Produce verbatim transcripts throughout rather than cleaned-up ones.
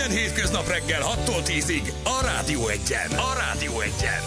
Minden hétköznap reggel hattól tízig a Rádió Egyen. A Rádió Egyen.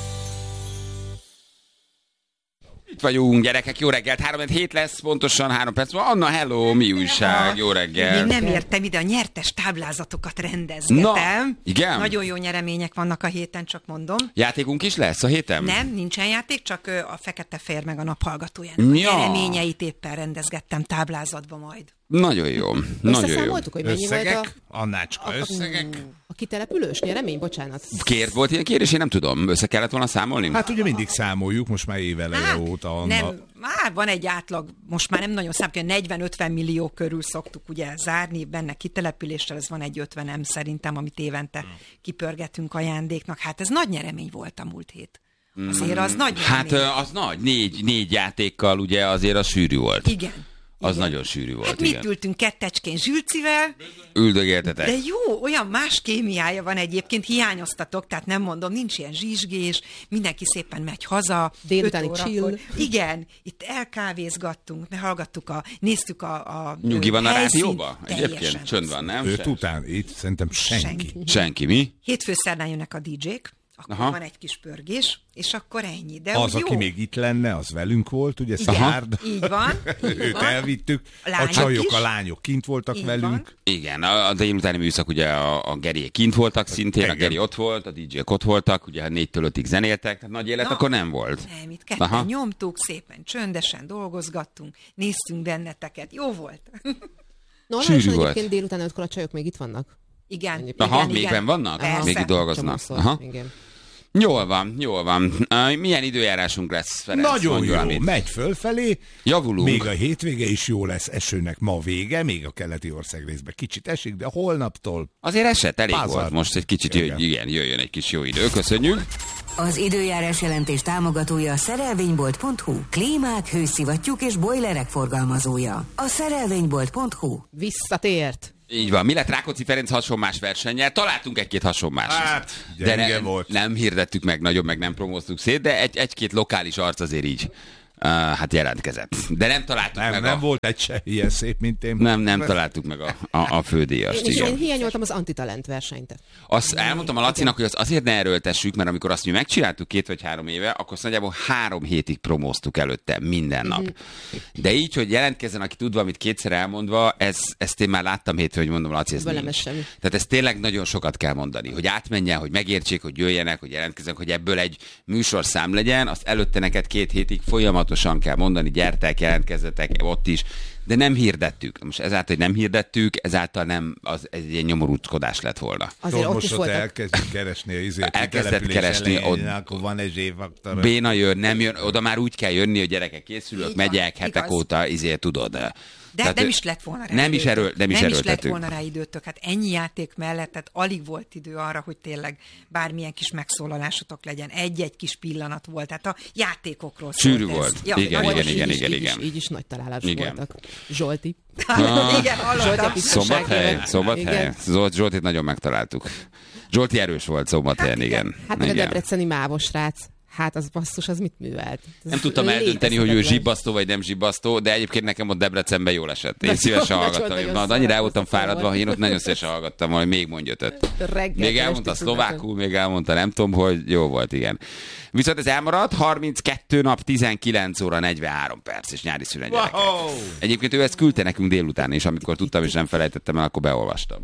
Itt vagyunk, gyerekek, jó reggelt, három hét lesz, pontosan három perc van. Anna, hello, mi újság, jó reggel. Én nem értem ide, a nyertes táblázatokat rendezgetem. Na, igen? Nagyon jó nyeremények vannak a héten, csak mondom. Játékunk is lesz a héten? Nem, nincsen játék, csak a Fekete-fehér meg a Naphallgatójának ja. a nyereményeit éppen rendezgettem táblázatba majd. Nagyon jó, nagyon jó. Összeszámoltuk, hogy mennyi Összegek? volt a... Annácska, összegek? A kitelepülős nyeremény? Bocsánat. Kért volt ilyen kérés, én nem tudom. Össze kellett volna számolni? Hát ugye mindig számoljuk, most már éveleje Hát, óta. Anna. nem, már van egy átlag, most már nem nagyon számít, negyven-ötven millió körül szoktuk ugye zárni, benne kitelepüléssel, ez van egy ötvenem szerintem, amit évente kipörgetünk ajándéknak. Hát ez nagy nyeremény volt a múlt hét. Azért az nagy Hát nyeremény. az nagy, négy, négy játékkal ugye azért az sűrű volt. Igen. Az Igen. nagyon sűrű volt, Hát igen. mit ültünk kettecskén Zsülcivel, Üldögéltetek. de jó, olyan más kémiája van egyébként, hiányoztatok, tehát nem mondom, nincs ilyen zsizsgés, mindenki szépen megy haza. Délutáni öt órakor. chill. Igen, itt elkávézgattunk, hallgattuk a, néztük a, a Nyugi van a helyszínt. rádióban? Egyébként Teljesen. csönd van, nem? Őt Se- után, itt szerintem senki. Senki. Senki, mi? Hétfő szerdán jönnek a dé jék, akkor Aha. van egy kis pörgés, és akkor ennyi. De Az, úgy aki jó. még itt lenne, az velünk volt, ugye Igen, Szárd. így van. Így Őt van. elvittük. A A lányok csajok, is. a lányok kint voltak Így velünk. van. Igen, a, a délutáni műszak ugye a, a Geriék kint voltak szintén, a Igen. Geri ott volt, a dé jék ott voltak, ugye négytől ötig zenéltek, tehát nagy élet Na, akkor nem volt. Nem, itt ketten Aha. nyomtuk, szépen csöndesen dolgozgattunk, néztünk benneteket, jó volt. Normálisan Sűrű volt. egyébként délután ötkor a csajok még itt vannak. Igen, Egyébként. Aha, igen, még igen. benn vannak? Persze. Még itt dolgoznak. Csomószor, Aha. igen. Jól van, jól van. Uh, milyen időjárásunk lesz, Ferenc? Nagyon Mondj jó, valamit. megy fölfelé. Javulunk. Még a hétvége is jó lesz, esőnek ma vége, még a keleti ország részben kicsit esik, de holnaptól Azért esett, elég Pázar. volt. Most egy kicsit, jöjj, Igen. igen, jöjjön egy kis jó idő. Köszönjük. Az időjárás jelentés támogatója a szerelvénybolt pont hu. Klímák, hőszivattyúk és bojlerek forgalmazója. A szerelvénybolt pont hu. Visszatért. Így van. Mi lett Rákóczi Ferenc hasonmás versennyel? Találtunk egy-két hasonmást. Hát, de gyenge ne, volt. nem hirdettük meg nagyon, meg nem promóztuk szét, de egy, egy-két lokális arc azért így uh, hát jelentkezett. De nem találtuk nem, meg nem a... volt egy se ilyen szép, mint én. Nem, nem találtuk meg a, a, a fődíjast. És én Igen. hiányoltam az antitalent versenyt. Azt elmondtam a Lacinak, hogy azt azért ne erőltessük, mert amikor azt mi megcsináltuk két vagy három éve, akkor azt nagyjából három hétig promóztuk előtte minden nap. De így, hogy jelentkezzen, aki tud valamit kétszer elmondva, ez, ezt én már láttam hétfőn, hogy mondom, Laci, ez Velem nincs. ez semmi. Tehát ez tényleg nagyon sokat kell mondani, hogy átmenjen, hogy megértsék, hogy jöjjenek, hogy jelentkezzenek, hogy ebből egy műsorszám legyen, azt előtte neked két hétig folyamatosan kell mondani, gyertek, jelentkezzetek ott is, de nem hirdettük. Most ezáltal, hogy nem hirdettük, ezáltal nem, az egy ilyen nyomorúckodás lett volna. Azért ott most is ott voltak. elkezdjük keresni a izért. Elkezdett kitelepülés keresni, elején, ott- akkor van egy zséfaktor. Béna jön, nem jön, oda már úgy kell jönni, hogy gyerekek készülök, Így van, megyek hetek igaz. óta, izé tudod. De Tehát, nem ő- is lett volna rá Nem is, időtök. erő, nem is nem is lett erőltetünk. volna rá időtök. Hát ennyi játék mellett, tehát alig volt idő arra, hogy tényleg bármilyen kis megszólalásotok legyen. Egy-egy kis pillanat volt. Tehát a játékokról szólt Sűrű ez. volt. Ja, Igen, nagyon igen, sűrű. igen, így, igen, így, igen. Is, így is nagy találások Igen. voltak. Zsolti. Igen, hallottam. Szombathely, Szombathely. Igen. Zolt Zsoltit nagyon megtaláltuk. Zsolti erős volt Szombathelyen, igen. Hát meg a igen. debreceni mávos srác. Hát az basszus, az mit művelt? Ez Nem tudtam eldönteni, hogy ő létezhetetlen. zsibbasztó vagy nem zsibbasztó, de egyébként nekem ott Debrecenben jól esett. Én Nagyon- szívesen nagyon- hallgattam. nagyon Na, de annyira el voltam szórakoztató fáradva, volt. hogy én ott nagyon szívesen hallgattam, hogy még mondj ötöt. Reggel Még este elmondta tudaton. szlovákul, még elmondta nem tudom, hogy jó volt, igen. Viszont ez elmaradt, harminckettő nap, tizenkilenc óra, negyvenhárom perc, és nyári szünet gyerekek. Wow! Egyébként ő ezt küldte nekünk délután, és amikor tudtam, és nem felejtettem el, akkor beolvastam.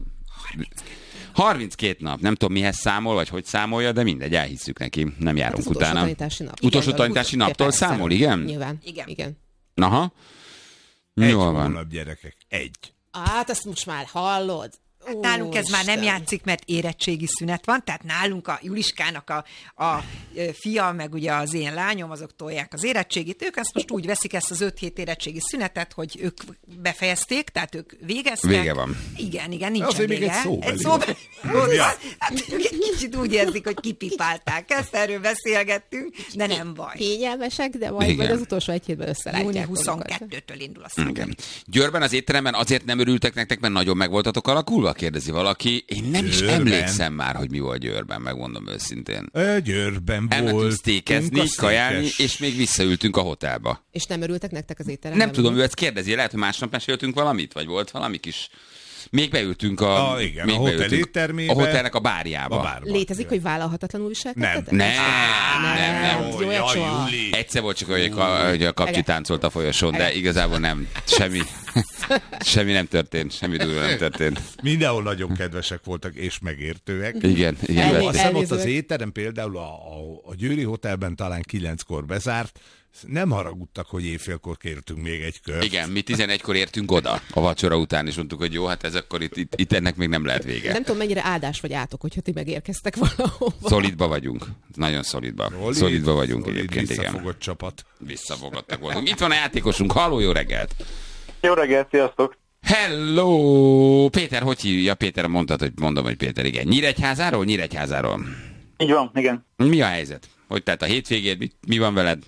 harminckét nap, nem tudom mihez számol, vagy hogy számolja, de mindegy, elhisszük neki, nem járunk Hát az utolsó utána. tanítási nap. Utolsó Igen, tanítási igen, naptól persze. számol, igen? Nyilván. Igen. Igen. Aha. Egy Jól van. hónap, gyerekek. Egy. Hát ezt most már hallod. Hát nálunk ez már nem Isten. játszik, mert érettségi szünet van, tehát nálunk a Juliskának a, a ö, fia, meg ugye az én lányom, azok tolják az érettségit. Ők ezt most úgy veszik, ezt az öt hét érettségi szünetet, hogy ők befejezték, tehát ők végeztek. Vége van. Igen, igen, nincsen Azért még vége. egy szóbeli Egy van. szóbeli. Ja. Hát ők egy kicsit úgy érzik, hogy kipipálták. Ezt erről beszélgettünk, de nem baj. Kényelmesek, de majd, Igen. majd az utolsó egy hétben júni összelátják. huszonkettőtől indul a szünet. Igen. Győrben az étteremben azért nem örültek nektek, mert nagyon meg voltatok alakulva? Kérdezi valaki. Én nem is Győrben? emlékszem már, hogy mi volt Győrben, megmondom őszintén. Ö, Győrben Elmentünk volt. sztékezni, kajálni, és még visszaültünk a hotelba. És nem örültek nektek az étteremben? Nem tudom, ő ezt kérdezi, lehet, hogy másnap meséltünk valamit, vagy volt valami kis Még beültünk a, a, igen, még a hotel beültünk éttermébe. a hotelnek a bárjába. A bárba. Létezik, hogy vállalhatatlanul viselkedtetek? Nem. Nem, nem, nem. Jó, Jaj, soha. Juli. Egyszer volt csak, hogy a, hogy a kapcsi táncolt a folyosón, de igazából nem. Semmi, semmi nem történt. Semmi durva nem történt. Mindenhol nagyon kedvesek voltak és megértőek. Igen, igen. Elég. vettem. Azt hiszem ott az Elnézőek. étterem például a, a, a Győri Hotelben talán kilenckor bezárt, nem haragudtak, hogy éjfélkor kértünk még egy kört. Igen, mi tizenegykor értünk oda a vacsora után, és mondtuk, hogy jó, hát ez akkor itt, itt, itt ennek még nem lehet vége. Nem tudom, mennyire áldás vagy átok, hogyha ti megérkeztek valahova. Szolidba vagyunk. Nagyon szolidba. Solid, Szolidba vagyunk solid, egyébként, igen. visszafogott csapat. Visszafogottak voltunk. Itt van a játékosunk. Halló, jó reggelt! Jó reggelt, sziasztok! Hello! Péter, hogy hívja? Péter, mondtad, hogy mondom, hogy Péter, igen. Nyíregyházáról? Nyíregyházáról. Így van, igen. Mi a helyzet? Hogy tehát a hétvégéd, mi, mi van veled?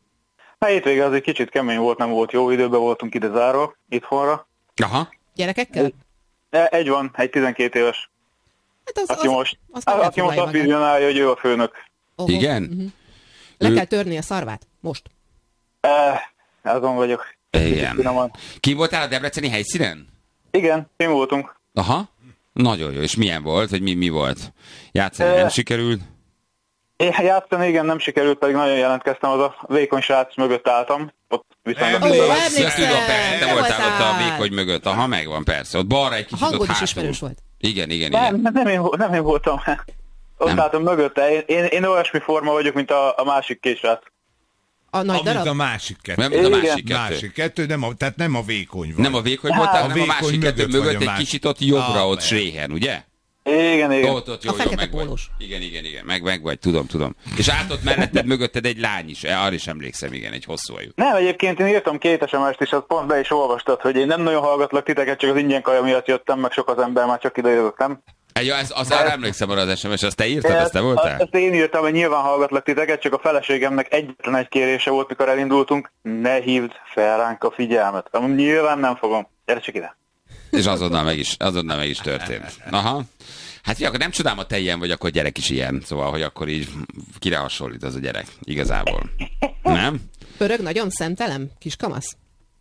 A hétvége az egy kicsit kemény volt, nem volt jó időben, voltunk ide zárva, itthonra. Aha. Gyerekekkel? E, Egy van, egy tizenkét éves, Hát az, aki az, most, az már aki most elfoglalja azt magát. vizionálja, hogy ő a főnök. Oho. Igen? Mhm. Le Ő- kell törni a szarvát. Most. E, azon vagyok. Igen. Finoman. Ki voltál a debreceni helyszínen? Igen, én voltunk. Aha. Nagyon jó. És milyen volt? Vagy mi, mi volt? Játszani Eh. nem sikerült? Én játszani, igen, nem sikerült, pedig nagyon jelentkeztem, az a vékony srác mögött álltam. Ott viszonylag Emlékszem. közel. emlékszem. Ezt tudom, persze, te Te voltál ott a voltál. vékony mögött. Aha, megvan, persze. Ott balra egy A kicsit, ott hangod is hátul. ismerős volt. Igen, igen, Nem, igen. nem, én, nem én voltam. Ott Nem. álltam mögötte. Én, én, én olyasmi forma vagyok, mint a, a másik két srác. A nagy Amit darab? a másik kettő. Nem, mint a Igen. másik kettő. Másik kettő, nem a, tehát nem a vékony vagy. Nem a vékony voltál, A hanem a vékony másik kettő mögött vagy mögött a egy másik. kicsit ott jobbra, Ah, ott mert. Sréhen, ugye? Igen, igen. Ott, ott, jó, A jó, fekete meg vagy. pólós. Igen, igen, igen, meg, meg vagy, tudom, tudom. És át ott melletted, mögötted egy lány is, arra is emlékszem, igen, egy hosszú ajú. Nem, egyébként én írtam két es em est is, az pont be is olvastad, hogy én nem nagyon hallgatlak titeket, csak az ingyen kaja miatt jöttem, meg sok az ember már csak ide jövök, nem? Egy, az, az arra emlékszem arra az es em es, azt te írtad, azt te voltál? Ezt én írtam, hogy nyilván hallgatlak titeket, csak a feleségemnek egyetlen egy kérése volt, mikor elindultunk, ne hívd fel ránk a figyelmet. Amúgy nyilván nem fogom. Gyere csak ide. És azonnal meg is, azonnal meg is történt. Aha. Hát ugye, akkor nem csodálom, ha te ilyen vagy, akkor gyerek is ilyen. Szóval, hogy akkor így kire hasonlít az a gyerek, igazából. Nem? Pörög nagyon szemtelen? Kis kamasz?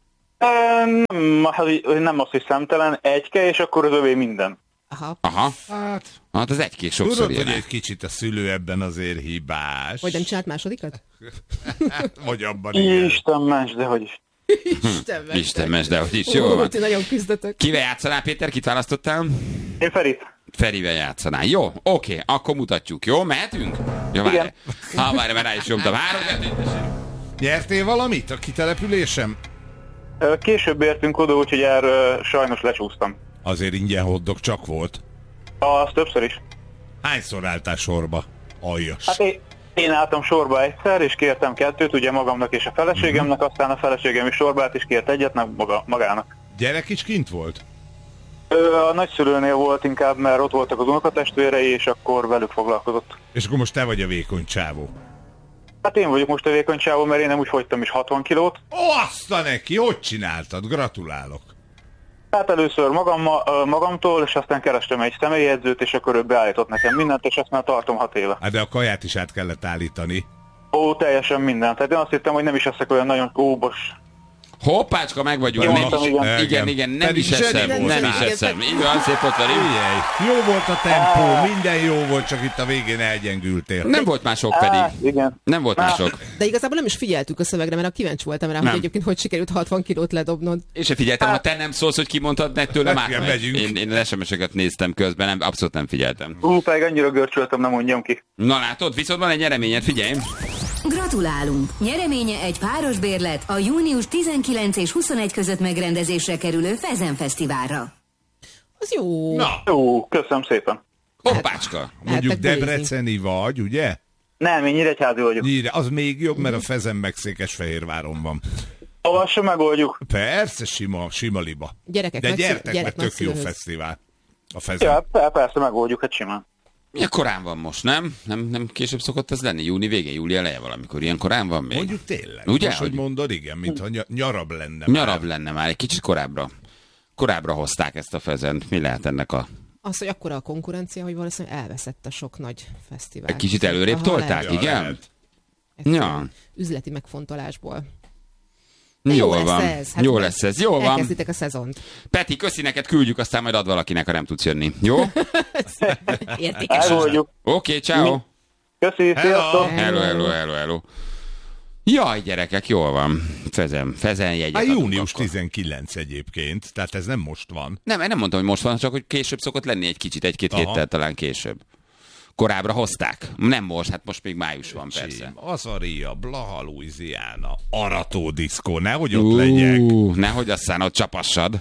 Nem, hát, hogy nem az, hogy szemtelen, egyke, és akkor az övé minden. Aha. Aha. Hát, Hát az egy-két sokszor tudod, hogy ilyen. egy kicsit a szülő ebben azért hibás. Vagy nem csinált másodikat? Vagy abban igen. Isten ments, de hogy is. Isten ments. Isten ments, de hogy is jól Ó, van. ti nagyon küzdötök. Kivel játszanál, Péter? Kit választottál? Én Ferit. Ferivel játszanál. Jó, oké, akkor mutatjuk. Jó, mehetünk? Jó, várj. Igen. Ha, várj, mert rá is nyomtam. Három, kettő, tessék. Nyertél valamit a kitelepülésem? Ö, Később értünk oda, úgyhogy erről sajnos lecsúsztam. Azért ingyen hoddog csak volt. Az többször is. Hányszor álltál sorba? Aljas. Hát én, én álltam sorba egyszer, és kértem kettőt, ugye magamnak és a feleségemnek, aztán a feleségem is sorba állt, és kért egyet, meg maga, magának. Gyerek is kint volt? Ö, A nagyszülőnél volt inkább, mert ott voltak az unokatestvérei, és akkor velük foglalkozott. És akkor most te vagy a vékony csávó. Hát én vagyok most a vékony csávó, mert én nem úgy fogytam is hatvan kilót. Ó, azt a neki, hogy csináltad? Gratulálok. Hát először magam, ö, magamtól, és aztán kerestem egy személyedzőt, és akkor ő beállított nekem mindent, és ezt már tartom hat éve. Hát de a kaját is át kellett állítani. Ó, teljesen mindent. Tehát én azt hittem, hogy nem is leszek olyan nagyon óbos. Hoppácska, meg vagyunk. Jó, Nem mondtam, is, igen. igen, igen, nem Pedig is eszem, zseni nem voltál. is eszem. Így van, szép ott van. így. Figyelj, jó volt a tempó, minden jó volt, csak itt a végén elgyengültél. Nem volt mások pedig. Á, igen. Nem volt Á. mások. De igazából nem is figyeltük a szövegre, mert a kíváncsi voltam rá, Nem. hogy egyébként hogy sikerült hatvan kilót ledobnod. Én se figyeltem, ha te nem szólsz, hogy kimondtad, ne tőlem Hát, igen, átmegy. megyünk. Én, én az es em es-eket néztem közben, nem, abszolút nem figyeltem. Ú, pedig annyira görcsöltem, nem mondjam ki. Na látod, viszont van egy nyereményed, figyelj. Gratulálunk! Nyereménye egy páros bérlet a június tizenkilenc és huszonegy között megrendezésre kerülő Fezen Fesztiválra. Az jó. Na, Jó, köszönöm szépen. Hoppácska. mondjuk Eltek bulizni. debreceni vagy, ugye? Nem, én nyíregyházi vagyok. Nyíre, az még jobb, mert a Fezen meg Székesfehérváron van. Azt sem megoldjuk. Persze, sima, sima liba. Gyerekek De nagyszül- gyertek, gyerek mert tök jó nagyszülőhöz. fesztivál. A Fezen. Ja, per- persze megoldjuk, hát simán. Milyen korán van most, nem? Nem, nem később szokott ez lenni? Júni vége, júli eleje valamikor. Ilyen korán van még? Mondjuk tényleg. Ugye, Most, hogy hogy- mondod, igen, mintha ny- nyarabb lenne. Nyarabb lenne már, egy kicsit korábbra. Korábbra hozták ezt a Fezent. Mi lehet ennek a... Az, hogy akkora a konkurencia, hogy valószínűleg elveszett a sok nagy fesztivál. Egy kicsit előrébb Aha, tolták, lehet. Ja, igen? lehet. Egyszerűen Ja. Üzleti megfontolásból. Jó, Jól lesz van. ez. Hát Jó meg lesz ez. Jó van. Elkezditek a szezont. Peti, köszi neked, küldjük, aztán majd ad valakinek, ha nem tudsz jönni. Jó? Értékes. Elmondjuk. Oké, okay, ciao. Köszi, sziasztok! Hello, hello, hello, hello. Jaj, gyerekek, jól van. Fezen, fezen jegyet Hát adunk június akkor. tizenkilenc egyébként, tehát ez nem most van. Nem, én nem mondtam, hogy most van, csak hogy később szokott lenni egy kicsit, egy-két Aha. héttel talán később. Korábbra hozták. Nem most, hát most még május van, persze. Csím, Azaria, Blaha, Louisiana, Arató diszkó, nehogy ott legyek. Ú, nehogy aztán ott csapassad.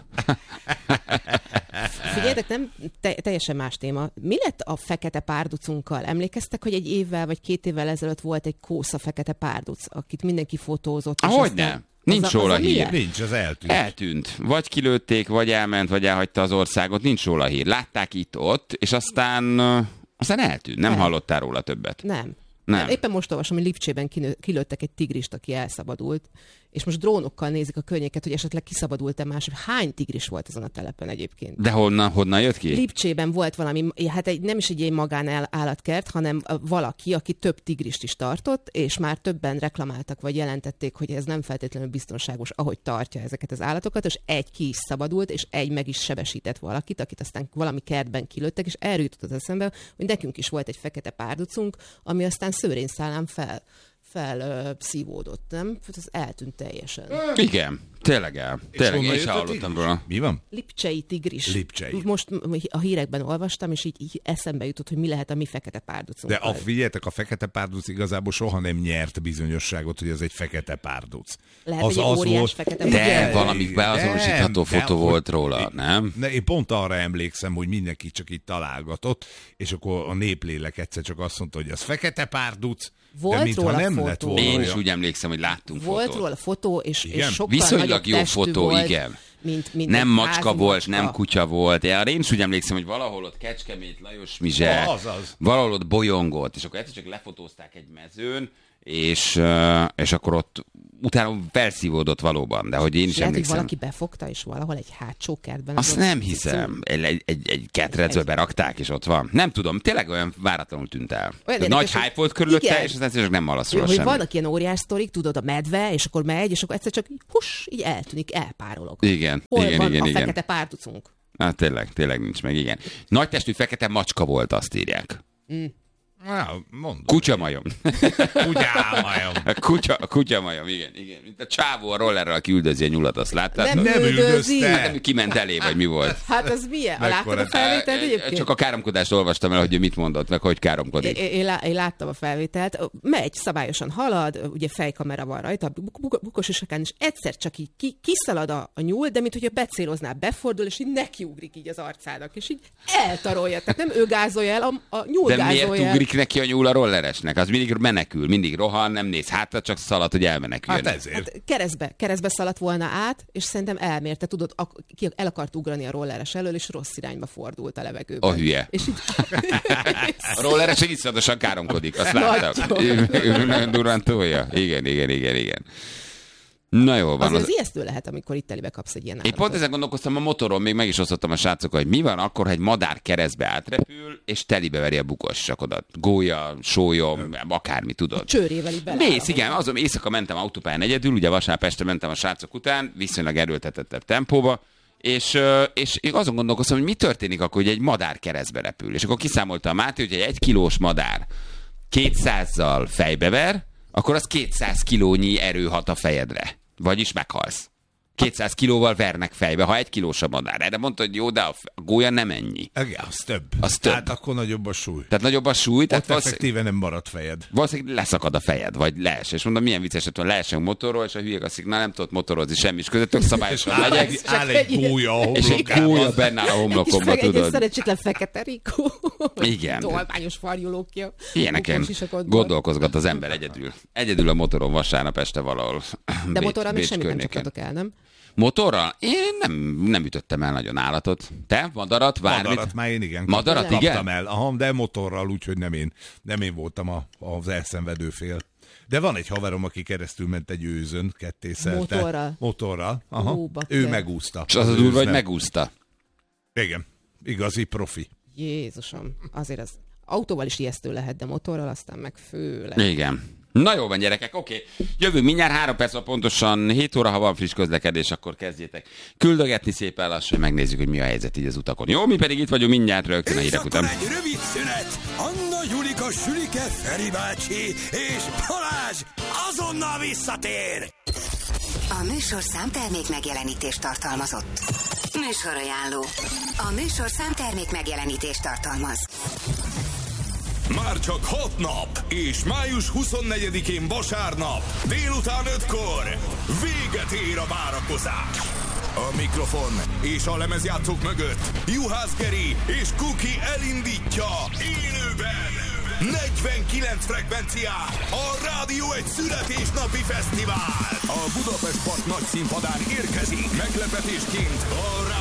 Figyeljetek, nem te, teljesen más téma. Mi lett a fekete párducunkkal? Emlékeztek, hogy egy évvel vagy két évvel ezelőtt volt egy kósza fekete párduc, akit mindenki fotózott? és Ahogyne. aztán- Nincs az a- róla az a hír. milyen? Nincs, az eltűnt. Eltűnt. Vagy kilőtték, vagy elment, vagy elhagyta az országot. Nincs róla hír. Látták itt-ott, és aztán, uh, aztán eltűnt. Nem Nem. hallottál róla többet. Nem. Nem. Éppen most olvasom, hogy Lipcsében kinő, kilőttek egy tigrist, aki elszabadult, és most drónokkal nézik a környéket, hogy esetleg kiszabadult-e más. Hány tigris volt ezen a telepen egyébként? De honnan, honnan jött ki? Lipcsében volt valami, hát egy, nem is egy ilyen magánállatkert, hanem valaki, aki több tigrist is tartott, és már többen reklamáltak, vagy jelentették, hogy ez nem feltétlenül biztonságos, ahogy tartja ezeket az állatokat, és egy ki is szabadult, és egy meg is sebesített valakit, akit aztán valami kertben kilőttek, és erről jutott az eszembe, hogy nekünk is volt egy fekete párducunk, ami aztán szőrényszálán fel fel ö, szívódott, nem? Az eltűnt teljesen. Igen, tényleg el. Tényleg, honnan én sem jött a hallottam tigris? róla. Mi van? Lipcsei tigris. Lipcsei. Most a hírekben olvastam, és így, így eszembe jutott, hogy mi lehet a mi fekete De párducunkkal. a, figyeljetek, a fekete párduc igazából soha nem nyert bizonyosságot, hogy ez egy fekete párduc. Lehet, hogy egy óriás fekete De párduc. valami beazonosítható Nem, fotó de- volt róla, nem? Ne, én pont arra emlékszem, hogy mindenki csak itt találgatott, és akkor a néplélek egyszer csak azt mondta, hogy az fekete párduc, Volt de mintha róla nem fotó. lett volna Én is olyan. úgy emlékszem, hogy láttunk Volt fotót. róla fotó, és, Igen? és sokkal Viszonylag nagyobb jó testű fotó, volt, igen. Mint, mint Nem egy macska házi volt, macska. nem kutya volt. Erre én is úgy emlékszem, hogy valahol ott Kecskemét, Lajos Mizse, Az az. valahol ott bolyongott, és akkor egyszer csak lefotózták egy mezőn, és, uh, és akkor ott utána felszívódott valóban, de hogy én is Lehet, hogy emlékszem. valaki befogta, és valahol egy hátsó kertben. Azt az nem ott hiszem. Egy, egy, egy, egy ketrecbe berakták, és ott van. Nem tudom, tényleg olyan váratlanul tűnt el. Olyan Nagy érdekes, hype hogy- volt körülötte, igen. és aztán csak nem hallasz Hogy, róla hogy semmit. vannak ilyen óriás sztorik, tudod, a medve, és akkor megy, és akkor egyszer csak így, hus, így eltűnik, elpárolog. Igen, Hol igen, van igen, a igen. fekete párducunk? Hát tényleg, tényleg nincs meg, igen. Nagy testű fekete macska volt, azt írják. Á, mondom. Kutyamajom. Kutyámajom. A kutya, a kutyamajom, igen, igen. Mint a csávó a rollerrel, aki üldözi a nyulat, azt láttad? Nem, Nem üldözi. üldözte. Hát nem, kiment elé, vagy mi volt? Hát az milyen? A láttad a Mekkora- felvételt egyébként? Csak a káromkodást olvastam el, hogy ő mit mondott, meg hogy káromkodik. Én, én, lá- én láttam a felvételt, megy, szabályosan halad, ugye fejkamera van rajta, buk- buk- bukos isakán, és egyszer csak így ki, kiszalad a, a nyúl, de mint hogyha becélozná, befordul, és így nekiugrik így az arcának, és így eltarolja. Tehát nem ő gázolja el, a, a nyúl De miért gázolja el. ugrik neki a nyúl a rolleresnek? Az mindig menekül, mindig rohan, nem néz hátra, csak szalad, hogy elmeneküljön. Hát ezért. Hát keresztbe, keresztbe szaladt volna át, és szerintem elmérte, tudod, ak- ki el akart ugrani a rolleres elől, és rossz irányba fordult a levegőben. A hülye. És így... A rolleres egy iszonyatosan káromkodik, azt Nagyon. láttam. Ő, ő nagyon durván tolja. Igen, igen, igen, igen. Na jó van. Azért Az... az ijesztő lehet, amikor itt telibe kapsz egy ilyen Én állatot. pont ezen gondolkoztam a motoron, még meg is osztottam a srácokkal, hogy mi van akkor, ha egy madár keresztbe átrepül, és telibe veri a bukos sakodat. Gólya, sólyom, akármi, tudod. Csőrével így bele. Mész, igen, azon éjszaka mentem autópályán egyedül, ugye vasárnap este mentem a srácok után, viszonylag erőltetettebb tempóba, és, ö, és én azon gondolkoztam, hogy mi történik akkor, hogy egy madár keresztbe repül. És akkor kiszámolta a Máté, hogy egy kilós madár kétszázzal fejbever, akkor az kétszáz kilónyi erő hat a fejedre. Vagyis meghalsz. kétszáz kilóval vernek fejbe, ha egy kilós a madár. Erre mondta, hogy jó, de a f- a gólya nem ennyi. Igen, az több. Az több. Tehát akkor nagyobb a súly. Tehát nagyobb a súly, tehát Ott valószínűleg, effektíve nem marad fejed. valószínűleg leszakad a fejed, vagy lees. És mondom, milyen vicces, hogy leesünk motorról, és a hülyék azt mondják, na nem tudott motorozni, semmi is között, tök szabályosan Áll megyek, egy, áll egy gólya a és egy homlokában. gólya benne áll a Egy kis homlokomba, fege- egy tudod. szerencsétlen fekete rikó. Igen. Tolványos farjulókja. Ilyeneken Bukós isakotból. gondolkozgat az ember egyedül. Egyedül a motoron vasárnap este valahol. De Bécs- motorral még Bécs semmit nem környéken. csaptatok el, nem? Motorral? Én nem, nem ütöttem el nagyon állatot. Te? Madarat? Bármit? Madarat már én igen. Madarat, kaptam igen? el. Aha, de motorral, úgyhogy nem én, nem én voltam a, az elszenvedő fél. De van egy haverom, aki keresztül ment egy őzön, kettészelte. Motorral? Motorral. Aha. Ó, bakker. ő megúszta. És az a durva, hogy nem. megúszta. Igen. Igazi profi. Jézusom, azért az autóval is ijesztő lehet, de motorral aztán meg főleg. Igen. Na jó van, gyerekek, oké. Okay. Jövünk mindjárt, három perc van pontosan, hét óra, ha van friss közlekedés, akkor kezdjétek küldögetni szépen lassan, hogy megnézzük, hogy mi a helyzet így az utakon. Jó, mi pedig itt vagyunk mindjárt rögtön a hírek után. És akkor egy rövid szünet. Anna, Julika, Sülike, Feri bácsi és Balázs azonnal visszatér. A műsorszám termék megjelenítést tartalmazott. Műsorajánló. A műsorszám termék megjelenítést tartalmaz. Már csak hat nap, és május huszonnegyedikén vasárnap, délután ötkor véget ér a várakozás. A mikrofon és a lemezjátszók mögött Juhász Geri és Kuki elindítja élőben negyvenkilenc frekvencián a Rádió egy születésnapi fesztivál. A Budapest Park nagy színpadán érkezik meglepetésként a